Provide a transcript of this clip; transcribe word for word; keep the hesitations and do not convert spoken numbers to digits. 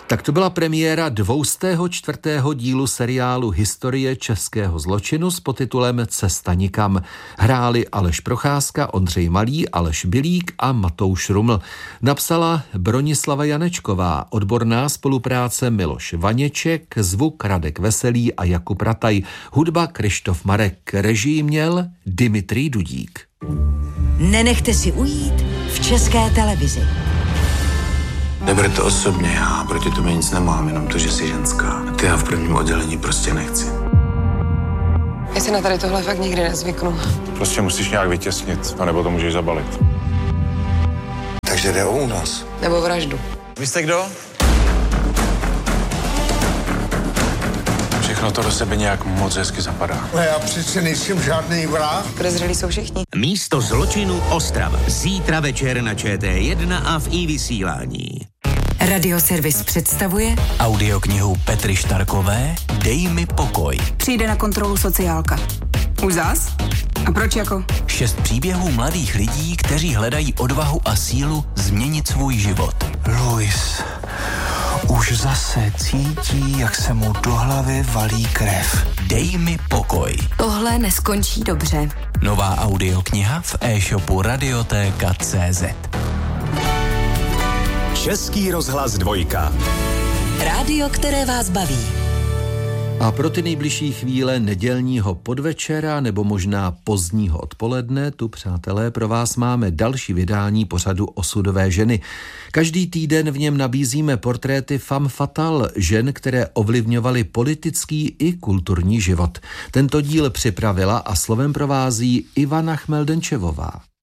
Tak to byla premiéra dvoustého čtvrtého dílu seriálu Historie českého zločinu s podtitulem Cesta nikam. Hráli Aleš Procházka, Ondřej Malý, Aleš Bilík a Matouš Ruml. Napsala Bronislava Janečková, odborná spolupráce Miloš Vaněček, zvuk Radek Veselý a Jakub Rataj, hudba Krištof Marek, režii měl Dimitrij Dudík. Nenechte si ujít v České televizi. Neber to osobně, já proti tomu nic nemám, jenom to, že jsi ženská. Ty já v prvním oddělení prostě nechci. Já si na tady tohle fakt nikdy nezvyknu. Prostě musíš nějak vytěsnit, anebo to můžeš zabalit. Takže jde o únos. Nebo vraždu. Vy jste kdo? Všechno to do sebe nějak moc hezky zapadá. No já přece nejsem žádný vrah. Podezřelí jsou všichni. Místo zločinu Ostrava. Zítra večer na Č T jedna a v i vysílání. Radioservis představuje audioknihu Petry Štarkové Dej mi pokoj. Přijde na kontrolu sociálka. Už zas? A proč jako? Šest příběhů mladých lidí, kteří hledají odvahu a sílu změnit svůj život. Luis už zase cítí, jak se mu do hlavy valí krev. Dej mi pokoj. Tohle neskončí dobře. Nová audiokniha v e-shopu radiotéka tečka cé zet. Český rozhlas dvojka. rádio, které vás baví. A pro ty nejbližší chvíle nedělního podvečera nebo možná pozdního odpoledne tu, přátelé, pro vás máme další vydání pořadu Osudové ženy. Každý týden v něm nabízíme portréty femme fatale, žen, které ovlivňovaly politický i kulturní život. Tento díl připravila a slovem provází Ivana Chmeldenčevová.